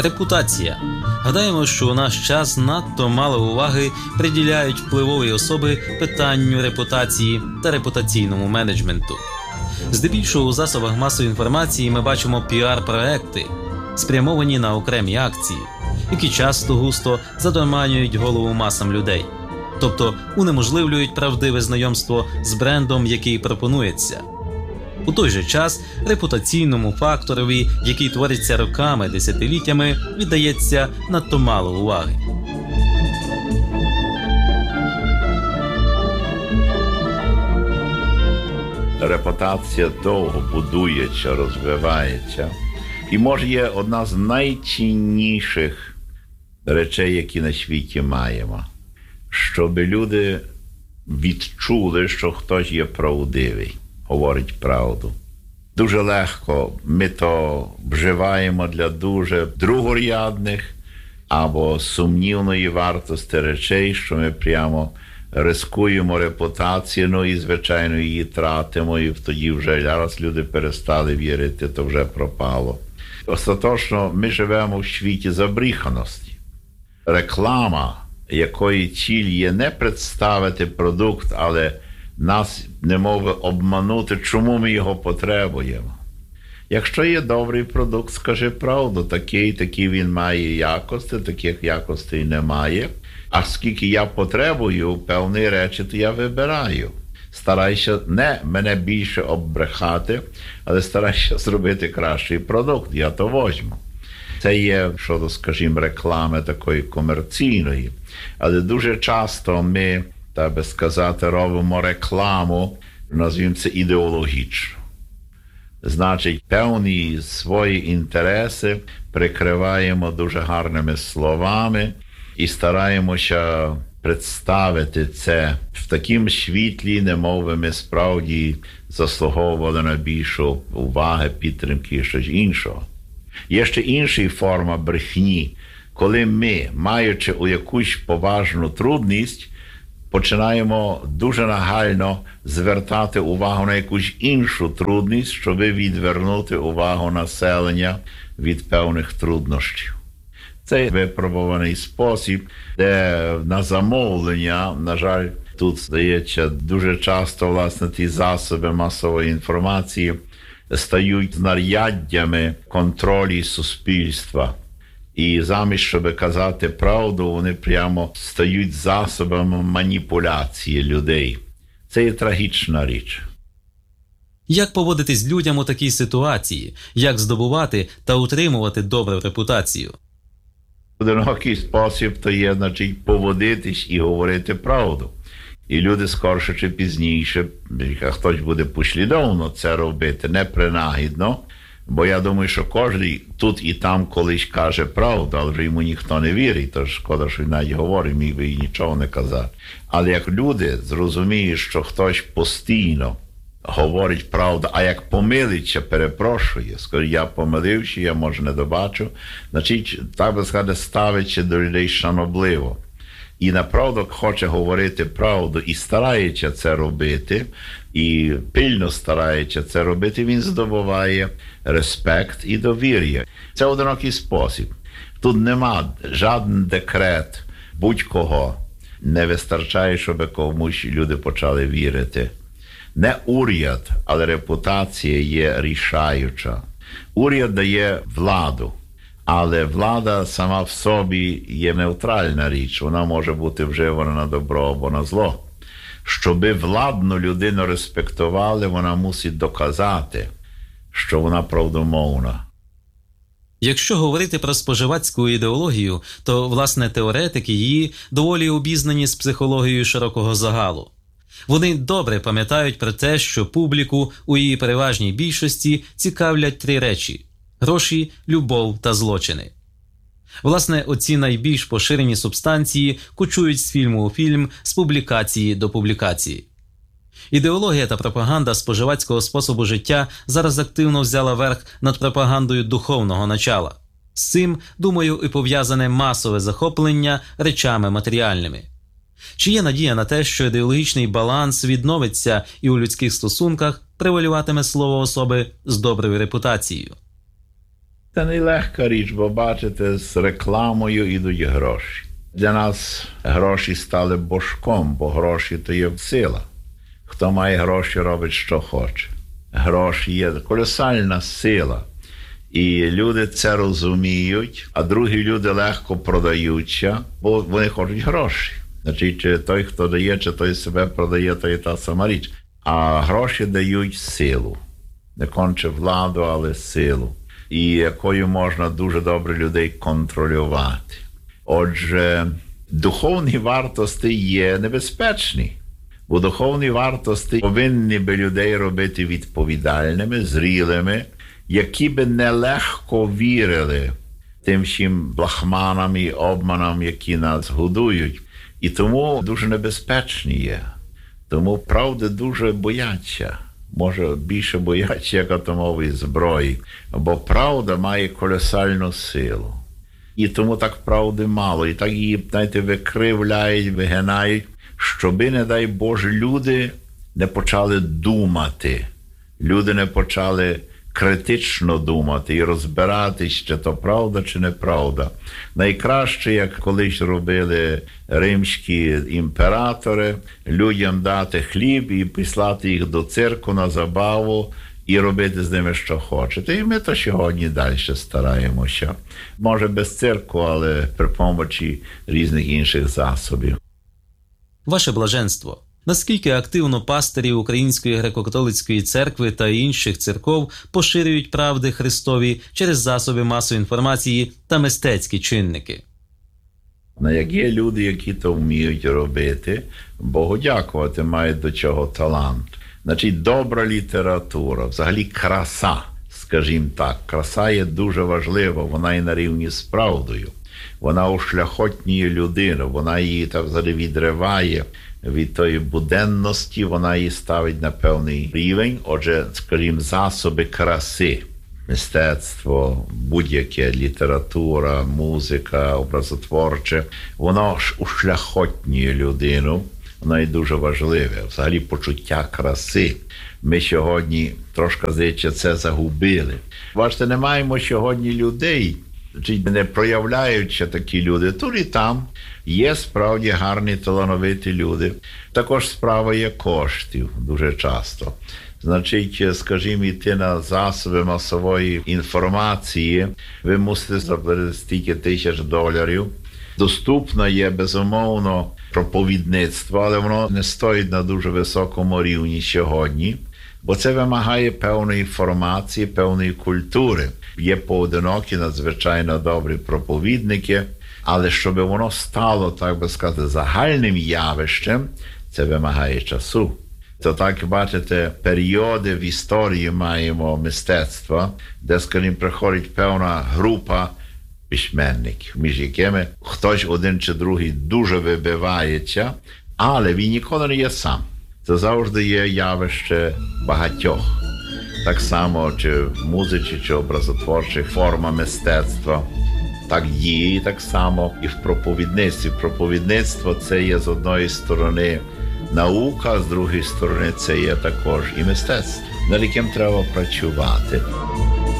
Репутація. Гадаємо, що у наш час надто мало уваги приділяють впливові особи питанню репутації та репутаційному менеджменту. Здебільшого у засобах масової інформації ми бачимо піар-проекти, спрямовані на окремі акції, які часто густо задурманюють голову масам людей, тобто унеможливлюють правдиве знайомство з брендом, який пропонується. У той же час репутаційному факторові, який твориться роками, десятиліттями, віддається надто мало уваги. Репутація довго будується, розвивається. І, може, є одна з найцінніших речей, які на світі маємо. Щоб люди відчули, що хтось є правдивий, говорить правду. Дуже легко ми то вживаємо для дуже другорядних або сумнівної вартості речей, що ми прямо рискуємо репутацію, і, звичайно, її тратимо, і тоді вже раз люди перестали вірити, то вже пропало. Остаточно ми живемо в світі забріханості. Реклама, якої ціль є не представити продукт, але нас немови обманути, чому ми його потребуємо. Якщо є добрий продукт, скажи правду, такий він має якості, таких якостей немає. А скільки я потребую певні речі, то я вибираю. Старайся не мене більше оббрехати, але старайся зробити кращий продукт, я то возьму. Це є щодо, скажімо, реклами такої комерційної. Але дуже часто ми, так би сказати, робимо рекламу, назвімо це ідеологічно. Значить, певні свої інтереси прикриваємо дуже гарними словами і стараємося представити це в такому світлі, немови ми справді заслуговували на більшу уваги, підтримки і щось іншого. Є ще інша форма брехні, коли ми, маючи у якусь поважну трудність, починаємо дуже нагально звертати увагу на якусь іншу трудність, щоб відвернути увагу населення від певних труднощів. Це випробуваний спосіб, де на замовлення, на жаль, тут, здається, дуже часто, власне, ті засоби масової інформації стають знаряддями контролю суспільства. І замість, щоб казати правду, вони прямо стають засобами маніпуляції людей. Це є трагічна річ. Як поводитись людям у такій ситуації? Як здобувати та утримувати добру репутацію? Одинокий спосіб то є, значить, поводитись і говорити правду. І люди скорше чи пізніше, хтось буде послідовно це робити, не принагідно, бо я думаю, що кожен тут і там колись каже правду, але вже йому ніхто не вірить, тож шкода, що він навіть говорить, міг би і нічого не казати. Але як люди зрозуміють, що хтось постійно говорить правду, а як помилиться, перепрошує, скаже, я помилився, я, може, не добачу, значить, так би сказати, ставиться до людей шанобливо. І направду хоче говорити правду і старається це робити, і пильно старається це робити, він здобуває респект і довір'я. Це одинокий спосіб. Тут нема жоден декрет будь-кого. Не вистачає, щоб комусь люди почали вірити. Не уряд, але репутація є рішаюча. Уряд дає владу. Але влада сама в собі є нейтральна річ, вона може бути вживана на добро або на зло. Щоби владну людину респектували, вона мусить доказати, що вона правдомовна. Якщо говорити про споживацьку ідеологію, то, власне, теоретики її доволі обізнані з психологією широкого загалу. Вони добре пам'ятають про те, що публіку у її переважній більшості цікавлять три речі – гроші, любов та злочини. Власне, оці найбільш поширені субстанції кочують з фільму у фільм, з публікації до публікації. Ідеологія та пропаганда споживацького способу життя зараз активно взяла верх над пропагандою духовного начала. З цим, думаю, і пов'язане масове захоплення речами матеріальними. Чи є надія на те, що ідеологічний баланс відновиться і у людських стосунках превалюватиме слово особи з доброю репутацією? Це нелегка річ, бо бачите, з рекламою йдуть гроші. Для нас гроші стали божком, бо гроші – то є сила. Хто має гроші, робить, що хоче. Гроші є колосальна сила. І люди це розуміють, а другі люди легко продаються, бо вони хочуть гроші. Значить, чи той, хто дає, чи той себе продає, то є та сама річ. А гроші дають силу. Не конче владу, але силу. І якою можна дуже добре людей контролювати. Отже, духовні вартості є небезпечні. Бо духовні вартості повинні би людей робити відповідальними, зрілими, які би нелегко вірили тим всім блахманам і обманам, які нас годують. І тому дуже небезпечні є. Тому правди дуже бояться. Може, більше бояться, як атомової зброї. Бо правда має колосальну силу. І тому так правди мало. І так її, знаєте, викривляють, вигинають, щоби, не дай Боже, люди не почали думати. Люди не почали критично думати і розбиратись, чи то правда, чи неправда. Найкраще, як колись робили римські імператори, людям дати хліб і послати їх до цирку на забаву і робити з ними, що хочете. І ми то сьогодні далі стараємося. Може без цирку, але при помочі різних інших засобів. Ваше блаженство, наскільки активно пастирі Української греко-католицької церкви та інших церков поширюють правди Христові через засоби масової інформації та мистецькі чинники? Як є люди, які то вміють робити, Богу дякувати, мають до чого талант. Значить, добра література, взагалі краса, скажімо так. Краса є дуже важлива, вона і на рівні з правдою. Вона ушляхотнює людину, вона її так взагалі відриває від тої буденності, вона її ставить на певний рівень. Отже, скажімо, засоби краси, мистецтво, будь-яке, література, музика, образотворче, воно ж ушляхотнює людину, воно і дуже важливе. Взагалі почуття краси. Ми сьогодні, трошки, здається, це загубили. Бачите, не маємо сьогодні людей, чи не проявляються такі люди. Тут і там є справді гарні, талановиті люди. Також справа є коштів дуже часто. Значить, скажімо, йти на засоби масової інформації, ви мусите заплатити стільки $1000. Доступно є, безумовно, проповідництво, але воно не стоїть на дуже високому рівні сьогодні, бо це вимагає певної формації, певної культури. Є поодинокі, надзвичайно добрі проповідники, але щоб воно стало, так би сказати, загальним явищем, це вимагає часу. То так, бачите, періоди в історії маємо мистецтва, де, скажімо, приходить певна група письменників, між якими хтось один чи другий дуже вибивається, але він ніколи не є сам. Це завжди є явище багатьох. Так само, чи в музиці, чи образотворчих формах мистецтва. Так діє, і так само і в проповідництві. Проповідництво – це є з одної сторони наука, з другої сторони це є також і мистецтво, над яким треба працювати.